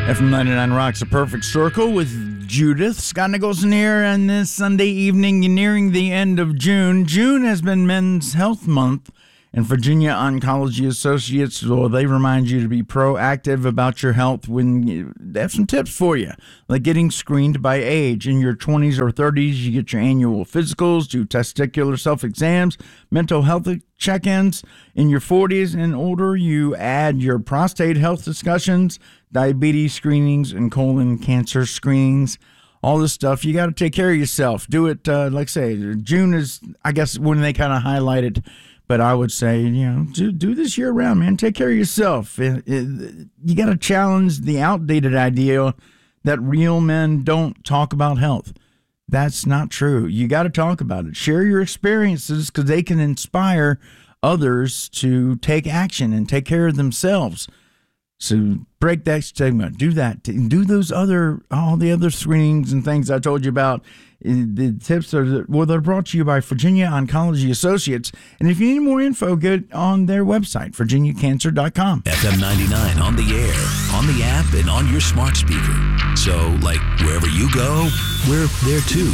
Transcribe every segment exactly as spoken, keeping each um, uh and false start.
F M ninety-nine Rocks, A Perfect Circle with Judith. Scott Nicholson here, and this Sunday evening, nearing the end of June. June has been Men's Health Month, and Virginia Oncology Associates, well, they remind you to be proactive about your health when you, they have some tips for you, like getting screened by age. In your twenties or thirties, you get your annual physicals, do testicular self-exams, mental health check-ins. In your forties and older, you add your prostate health discussions, diabetes screenings, and colon cancer screenings. All this stuff, you got to take care of yourself. Do it, uh, like I say, June is, I guess, when they kind of highlight it. But I would say, you know, do, do this year round, man. Take care of yourself. It, it, you got to challenge the outdated idea that real men don't talk about health. That's not true. You got to talk about it. Share your experiences because they can inspire others to take action and take care of themselves. So break that stigma. Do that. Do those other, all the other screenings and things I told you about. The tips are, well, they're brought to you by Virginia Oncology Associates. And if you need more info, get on their website, virginia cancer dot com. F M ninety-nine on the air, on the app, and on your smart speaker. So, like, wherever you go, we're there too.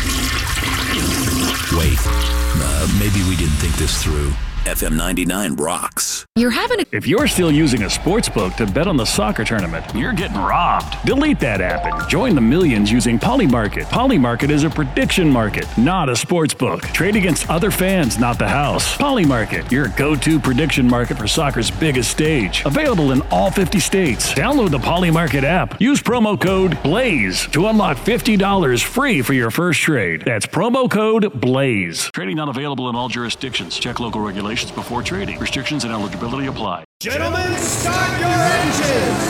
Wait, uh, maybe we didn't think this through. F M ninety-nine rocks. You're having a- If you're still using a sports book to bet on the soccer tournament, you're getting robbed. Delete that app and join the millions using Polymarket. Polymarket is a prediction market, not a sports book. Trade against other fans, not the house. Polymarket, your go-to prediction market for soccer's biggest stage. Available in all fifty states. Download the Polymarket app. Use promo code BLAZE to unlock fifty dollars free for your first trade. That's promo code BLAZE. Trading not available in all jurisdictions. Check local regulations before trading. Restrictions and eligibility apply. Gentlemen, start your engines!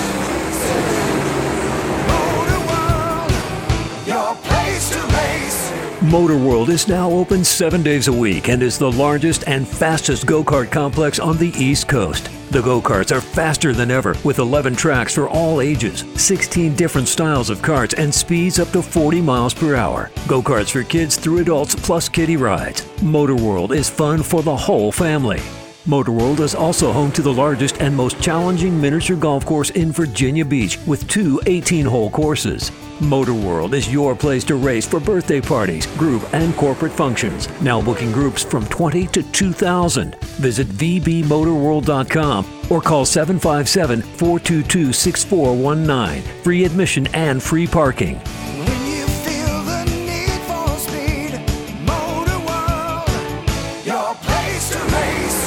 Motor World, your place to race. Motor World is now open seven days a week and is the largest and fastest go-kart complex on the East Coast. The go-karts are faster than ever with eleven tracks for all ages, sixteen different styles of karts, and speeds up to forty miles per hour. Go-karts for kids through adults plus kiddie rides. Motor World is fun for the whole family. Motor World is also home to the largest and most challenging miniature golf course in Virginia Beach with two eighteen-hole courses. Motor World is your place to race for birthday parties, group, and corporate functions. Now booking groups from twenty to two thousand. Visit v b motor world dot com or call seven five seven, four two two, six four one nine. Free admission and free parking. When you feel the need for speed, Motor World, your place to race.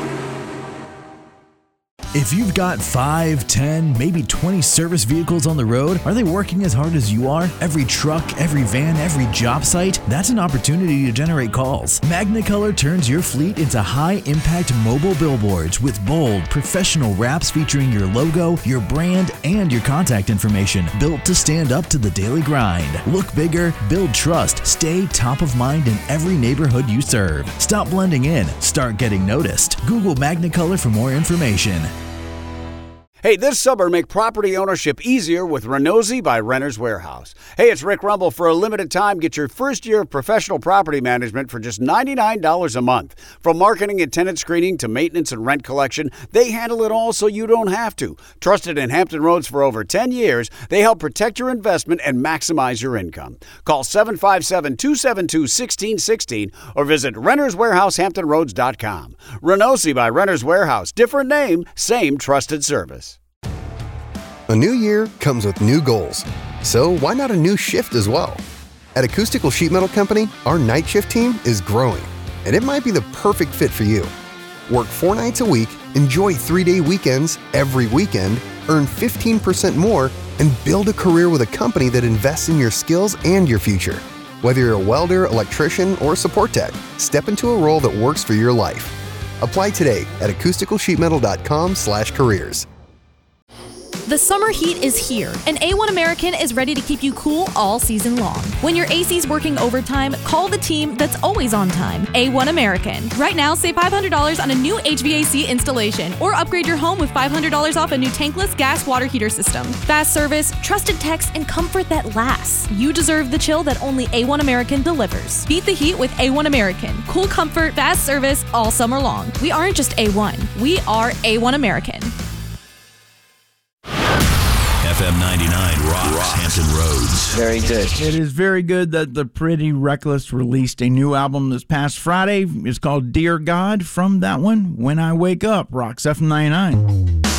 If you've got five, ten, maybe twenty service vehicles on the road, are they working as hard as you are? Every truck, every van, every job site? That's an opportunity to generate calls. Magnicolor turns your fleet into high-impact mobile billboards with bold, professional wraps featuring your logo, your brand, and your contact information, built to stand up to the daily grind. Look bigger, build trust, stay top of mind in every neighborhood you serve. Stop blending in, start getting noticed. Google Magnicolor for more information. Hey, this summer, make property ownership easier with Renozzi by Renters Warehouse. Hey, it's Rick Rumble. For a limited time, get your first year of professional property management for just ninety-nine dollars a month. From marketing and tenant screening to maintenance and rent collection, they handle it all so you don't have to. Trusted in Hampton Roads for over ten years, they help protect your investment and maximize your income. Call seven five seven, two seven two, one six one six or visit renters warehouse hampton roads dot com. Renozzi by Renters Warehouse. Different name, same trusted service. A new year comes with new goals, so why not a new shift as well? At Acoustical Sheet Metal Company, our night shift team is growing, and it might be the perfect fit for you. Work four nights a week, enjoy three-day weekends every weekend, earn fifteen percent more, and build a career with a company that invests in your skills and your future. Whether you're a welder, electrician, or support tech, step into a role that works for your life. Apply today at acoustical sheet metal dot com slash careers. The summer heat is here, and A one American is ready to keep you cool all season long. When your A C's working overtime, call the team that's always on time, A one American. Right now, save five hundred dollars on a new H V A C installation, or upgrade your home with five hundred dollars off a new tankless gas water heater system. Fast service, trusted techs, and comfort that lasts. You deserve the chill that only A one American delivers. Beat the heat with A one American. Cool comfort, fast service, all summer long. We aren't just A one, we are A one American. F M M ninety-nine rocks, rocks Hampton Roads. Very good. It is very good that the Pretty Reckless released a new album this past Friday. It's called Dear God. From that one, When I Wake Up, rocks F M ninety-nine.